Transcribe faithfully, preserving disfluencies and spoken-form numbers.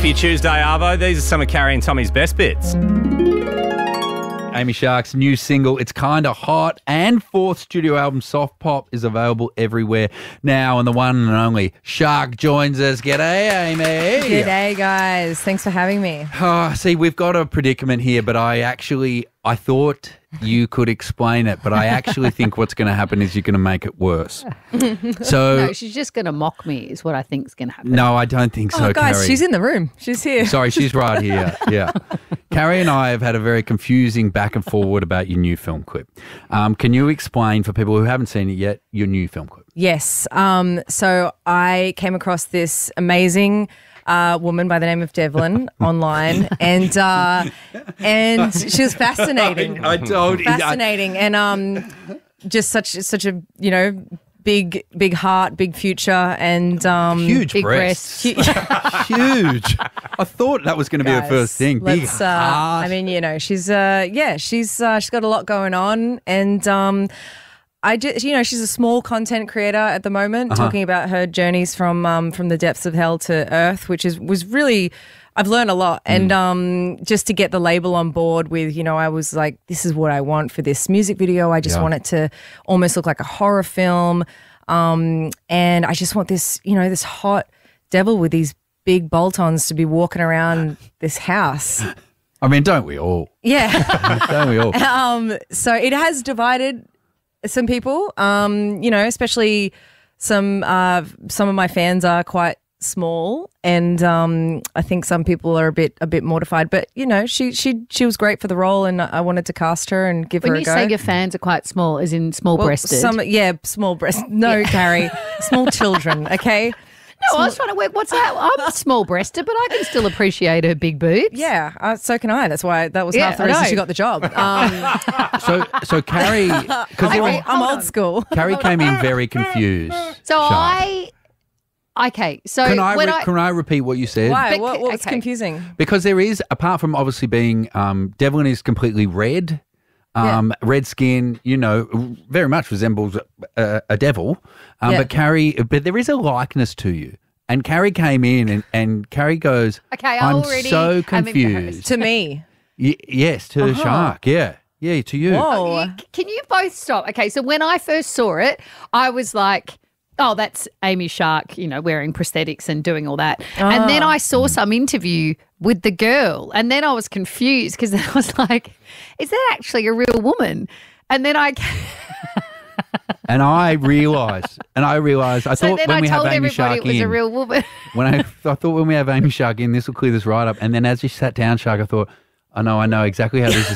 for your Tuesday, Arvo. These are some of Carrie and Tommy's best bits. Amy Shark's new single, It's Kinda Hot, and fourth studio album, Soft Pop, is available everywhere now. And the one and only Shark joins us. G'day, Amy. G'day, guys. Thanks for having me. Oh, see, we've got a predicament here, but I actually, I thought you could explain it, but I actually think what's going to happen is you're going to make it worse. So No, she's just going to mock me is what I think is going to happen. No, I don't think so, Oh, guys, Carrie. she's in the room. She's here. Sorry, she's right here. Yeah. Carrie and I have had a very confusing back and forward about your new film clip. Um, can you explain for people who haven't seen it yet your new film clip? Yes. Um, so I came across this amazing uh, woman by the name of Devlin online, and uh, and she was fascinating. I told you. Fascinating, and um, just such such a you know. Big, big heart, big future, and um, Huge big breasts. breasts. Huge. I thought that was going to be the Guys, first thing. Big let's, uh, heart. I mean, you know, she's uh, yeah, she's uh, she's got a lot going on, and um, I just, you know, she's a small content creator at the moment, Uh-huh. talking about her journeys from um, from the depths of hell to earth, which is was really. I've learned a lot, and um, just to get the label on board with, you know, I was like, this is what I want for this music video. I just Yeah. want it to almost look like a horror film, um, and I just want this, you know, this hot devil with these big bolt-ons to be walking around this house. I mean, don't we all? Yeah. Don't we all? um, so it has divided some people, um, you know, especially some uh, some of my fans are quite small, and um, I think some people are a bit a bit mortified. But you know, she she she was great for the role, and I wanted to cast her and give When her a you go. say your fans are quite small, as in small-breasted. Well, some, yeah, small breast. No, Carrie, small children. Okay. no, I was trying to work, what's that? I'm small-breasted, but I can still appreciate her big boobs. Yeah, uh, so can I. That's why that was Yeah, half the I reason know. she got the job. Um, So, so Carrie, because I'm, I'm old school. Carrie came in very confused. So Shark. I... Okay, so Can I, when re- I... can I repeat what you said? Why? But- What, what was okay. confusing? Because there is, apart from obviously being, um, Devlin is completely red, um, red skin, you know, very much resembles a, a devil. Um, Yeah. But Carrie, but there is a likeness to you. And Carrie came in and, and Carrie goes, Okay, I I'm already so am confused. embarrassed. To me. Y- yes, to Uh-huh. Shark. Yeah. Yeah, to you. Whoa. You- Can you both stop? Okay, so when I first saw it, I was like, oh, that's Amy Shark, you know, wearing prosthetics and doing all that. And then I saw some interview with the girl, and then I was confused because I was like, is that actually a real woman? And then I... And I realised, and I realised, I So thought then when I we have told Amy everybody Shark it was in, a real woman. when I, I thought when we have Amy Shark in, this will clear this right up. And then as she sat down, Shark, I thought, I know, I know exactly how this is